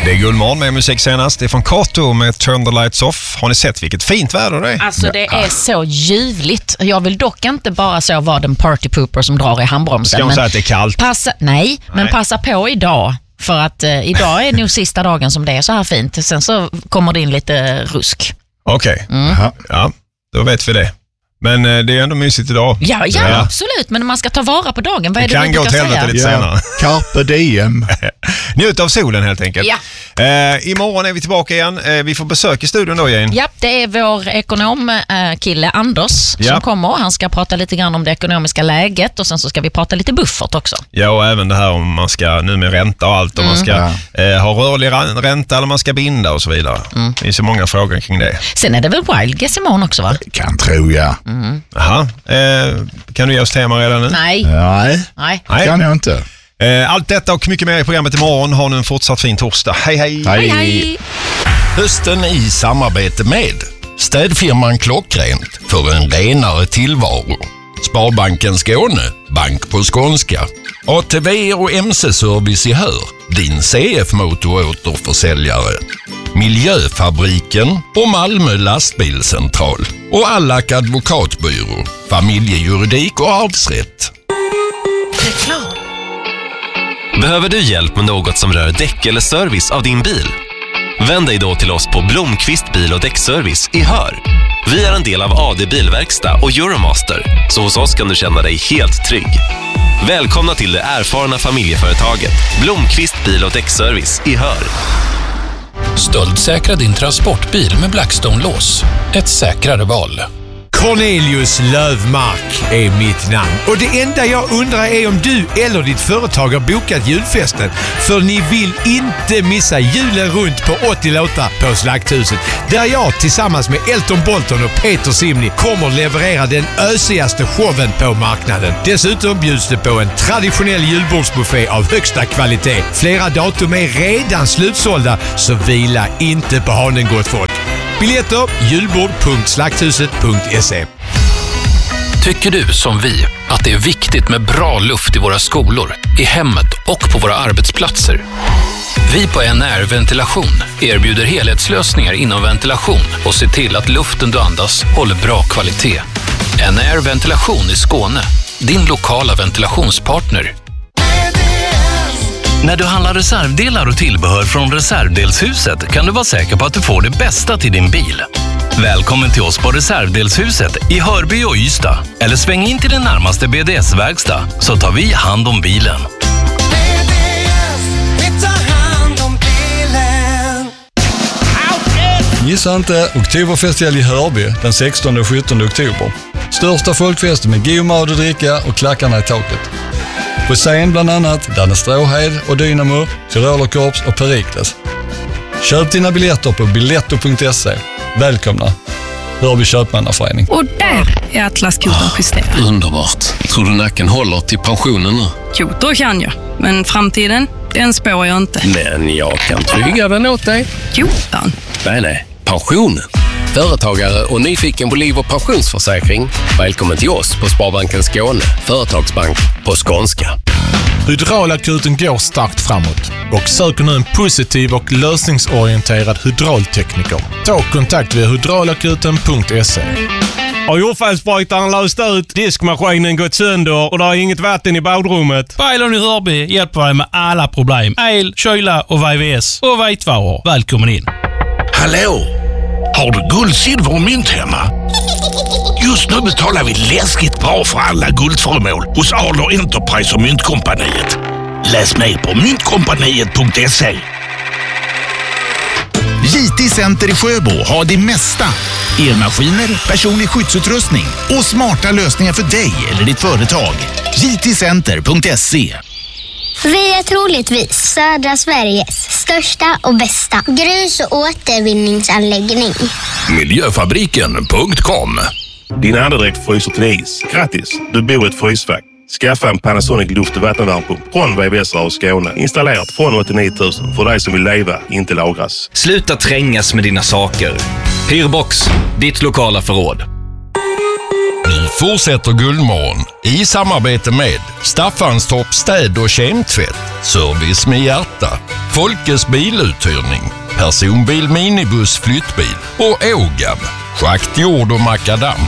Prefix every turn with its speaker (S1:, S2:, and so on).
S1: Det är Guldmorgon med musik senast. Det är från Kato med Turn the Lights Off. Har ni sett vilket fint väder det är?
S2: Alltså det är så ljuvligt. Jag vill dock inte bara så vara den party pooper som drar i handbromsen.
S1: Ska hon säga att det är kallt?
S2: Nej, men passa på idag. För att idag är nog sista dagen som det är så här fint. Sen så kommer det in lite rusk.
S1: Okej. Ja, då vet vi det. Men det är ändå mysigt idag.
S2: Ja, absolut. Men man ska ta vara på dagen. Vad är det
S1: kan gå till helvete lite senare.
S3: Carpe diem.
S1: Njut av solen helt enkelt.
S2: Ja.
S1: Imorgon är vi tillbaka igen. Vi får besök i studion då, Jane.
S2: Ja, det är vår ekonomkille Anders som kommer. Han ska prata lite grann om det ekonomiska läget och sen så ska vi prata lite buffert också. Ja, och även det här om man ska nu med ränta och allt. Om man ska ha rörlig ränta eller man ska binda och så vidare. Det finns så många frågor kring det. Sen är det väl Wild Guess imorgon också, va?
S3: Kan tro jag.
S1: Jaha. Kan du ge oss tema redan nu?
S2: Nej.
S3: Kan jag inte.
S1: Allt detta och mycket mer i programmet imorgon. Har nu en fortsatt fin torsdag. Hej.
S4: Hösten i samarbete med städfirman Klockrent för en renare tillvaro. Sparbanken Skåne, bank på skånska. ATV och MC-service i Hör, din CF-motoråterförsäljare. Miljöfabriken och Malmö lastbilscentral. Och Allak advokatbyrå, familjejuridik och arvsrätt.
S2: Reklam.
S5: Behöver du hjälp med något som rör däck eller service av din bil? Vänd dig då till oss på Blomqvist bil- och däckservice i Hör. Vi är en del av AD Bilverkstad och Euromaster, så hos oss kan du känna dig helt trygg. Välkomna till det erfarna familjeföretaget Blomqvist bil- och däckservice i Hör.
S6: Stöldsäkra din transportbil med Blackstone-lås. Ett säkrare val.
S7: Cornelius Lövmark är mitt namn. Och det enda jag undrar är om du eller ditt företag har bokat julfesten. För ni vill inte missa julen runt på 80 låtar på Slakthuset. Där jag tillsammans med Elton Bolton och Peter Simni kommer leverera den ösigaste showen på marknaden. Dessutom bjuds det på en traditionell julbordsbuffé av högsta kvalitet. Flera datum är redan slutsålda, så vila inte på hanen, gott folk. Biljetter julbord.slakthuset.se.
S6: Tycker du som vi att det är viktigt med bra luft i våra skolor, i hemmet och på våra arbetsplatser? Vi på NR Ventilation erbjuder helhetslösningar inom ventilation och ser till att luften du andas håller bra kvalitet. NR Ventilation i Skåne, din lokala ventilationspartner.
S8: När du handlar reservdelar och tillbehör från Reservdelshuset kan du vara säker på att du får det bästa till din bil. Välkommen till oss på Reservdelshuset i Hörby och Ystad. Eller sväng in till den närmaste BDS-verkstad så tar vi hand om bilen.
S9: Gissa inte, Oktoberfestival i Hörby den 16 och 17 oktober. Största folkfesten med god mat och dricka och klackarna i taket. På scen bland annat Danne Stråhed och Dynamo, Tyrolerkorps och Perikles. Köp dina biljetter på biletto.se. Välkomna! Hörby köpmannaförening.
S10: Och där är Atlas-kotan justerad.
S4: Underbart. Tror du nacken håller till pensionen nu?
S10: Kotor kan jag, men framtiden, den spår jag inte.
S4: Men jag kan trygga den åt dig.
S10: Kotan?
S4: Nej, pensionen. Företagare och nyfiken på liv- och pensionsförsäkring. Välkommen till oss på Sparbanken Skåne, företagsbank på skånska.
S11: Hydraulakuten går starkt framåt och söker nu en positiv och lösningsorienterad hydraultekniker. Ta kontakt via hydraulakuten.se.
S12: Har jordfelsbrytaren löst ut, diskmaskinen gått sönder och det är inget vatten i badrummet?
S13: Bailon i Hörby hjälper dig med alla problem. El, kyla och VVS och vitvaror. Välkommen in.
S14: Hallå! Har du guld, silver och mynt hemma? Just nu betalar vi läskigt bra för alla guldföremål hos Adler Enterprise och Myntkompaniet. Läs mer på myntkompaniet.se.
S15: JT Center i Sjöbo har det mesta. Elmaskiner, personlig skyddsutrustning och smarta lösningar för dig eller ditt företag. jtcenter.se.
S16: Vi är troligtvis södra Sveriges största och bästa grus- och återvinningsanläggning.
S4: Miljöfabriken.com.
S17: Din andedräkt fryser till is. Grattis, du bor i ett frysfack. Skaffa en Panasonic luft- och vattenvärmepump från VVS och Skåne. Installerat från 89 000 för dig som vill leva, inte lagras.
S18: Sluta trängas med dina saker. Hyrbox, ditt lokala förråd.
S4: Ny fortsätter Guldmorgon i samarbete med Staffanstorp städ- och kemtvätt, Service med hjärta, Folkes biluthyrning, Personbil, minibuss, flyttbil och Ågab, schakt, jord och makadam.